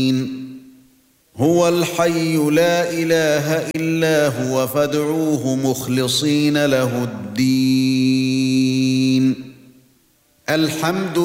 هو الحي لا إله إلا هو فادعوه مخلصين له الدين الحمد